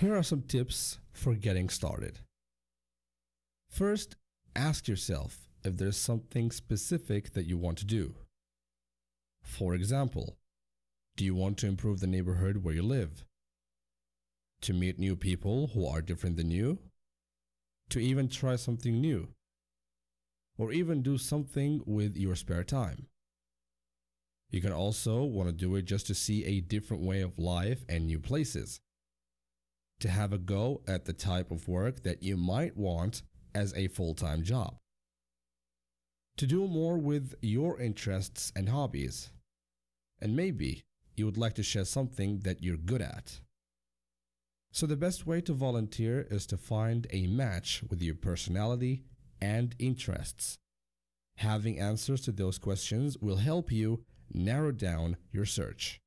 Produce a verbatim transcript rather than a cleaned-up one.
Here are some tips for getting started. First, ask yourself if there's something specific that you want to do. For example, do you want to improve the neighborhood where you live? To meet new people who are different than you? To even try something new? Or even do something with your spare time? You can also want to do it just to see a different way of life and new places. To have a go at the type of work that you might want as a full-time job. To do more with your interests and hobbies. And maybe you would like to share something that you're good at. So the best way to volunteer is to find a match with your personality and interests. Having answers to those questions will help you narrow down your search.